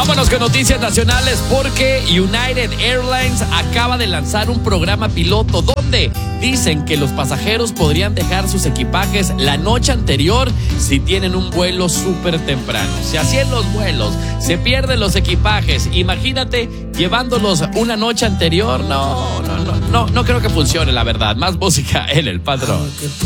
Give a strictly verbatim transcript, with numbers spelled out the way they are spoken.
Vámonos con noticias nacionales porque United Airlines acaba de lanzar un programa piloto donde dicen que los pasajeros podrían dejar sus equipajes la noche anterior si tienen un vuelo súper temprano. Si así en los vuelos se pierden los equipajes, imagínate llevándolos una noche anterior. No, no, no, no, no creo que funcione, la verdad. Más música en El Patrón.